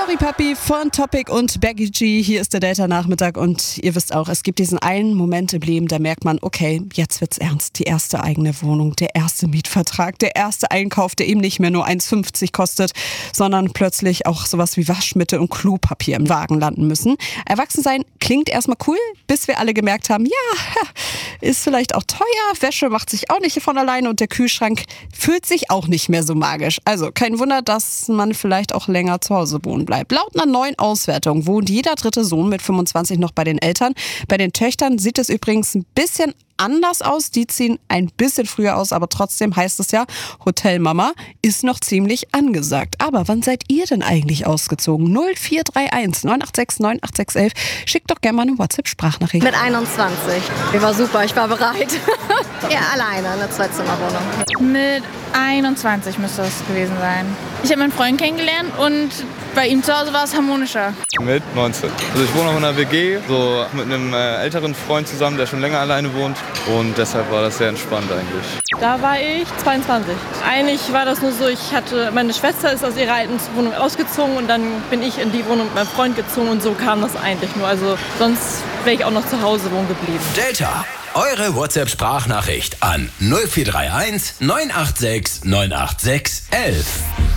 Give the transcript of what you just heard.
Sorry Papi von Topic und Becky G. Hier ist der Delta-Nachmittag und ihr wisst auch, es gibt diesen einen Moment im Leben, da merkt man, okay, jetzt wird's ernst. Die erste eigene Wohnung, der erste Mietvertrag, der erste Einkauf, der eben nicht mehr nur 1,50 kostet, sondern plötzlich auch sowas wie Waschmittel und Klopapier im Wagen landen müssen. Erwachsensein klingt erstmal cool, bis wir alle gemerkt haben, ja, ist vielleicht auch teuer, Wäsche macht sich auch nicht von alleine und der Kühlschrank fühlt sich auch nicht mehr so magisch. Also kein Wunder, dass man vielleicht auch länger zu Hause wohnen bleibt. Laut einer neuen Auswertung wohnt jeder dritte Sohn mit 25 noch bei den Eltern. Bei den Töchtern sieht es übrigens ein bisschen anders aus. Die ziehen ein bisschen früher aus, aber trotzdem heißt es ja, Hotelmama ist noch ziemlich angesagt. Aber wann seid ihr denn eigentlich ausgezogen? 0431 986 98611. Schickt doch gerne mal eine WhatsApp-Sprachnachricht. Mit 21. Die war super, ich war bereit. Ja, alleine, eine Zweizimmerwohnung. Mit 21 müsste das gewesen sein. Ich habe meinen Freund kennengelernt und bei ihm zu Hause war es harmonischer. Mit 19. Also ich wohne noch in einer WG, so mit einem älteren Freund zusammen, der schon länger alleine wohnt. Und deshalb war das sehr entspannt eigentlich. Da war ich 22. Eigentlich war das nur so, meine Schwester ist aus ihrer alten Wohnung ausgezogen und dann bin ich in die Wohnung mit meinem Freund gezogen und so kam das eigentlich nur. Also sonst wäre ich auch noch zu Hause wohnen geblieben. Delta, eure WhatsApp-Sprachnachricht an 0431 986 986 11.